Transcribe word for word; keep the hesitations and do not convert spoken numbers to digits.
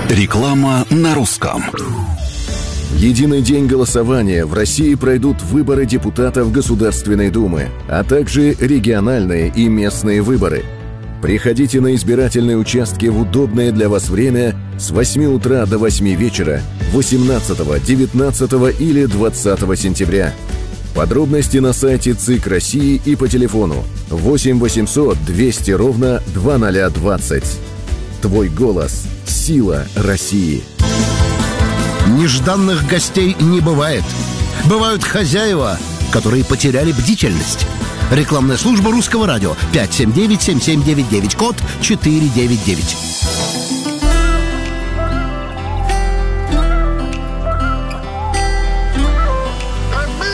Реклама на русском. В единый день голосования в России пройдут выборы депутатов Государственной Думы, а также региональные и местные выборы. Приходите на избирательные участки в удобное для вас время с восьми утра до восьми вечера восемнадцатого, девятнадцатого или двадцатого сентября. Подробности на сайте ЦИК России и по телефону восемь восемьсот двести ровно двадцать двадцать. Твой голос – сила России. Нежданных гостей не бывает. Бывают хозяева, которые потеряли бдительность. Рекламная служба Русского радио. пять семь девять семь семь девять девять, код четыре девять девять.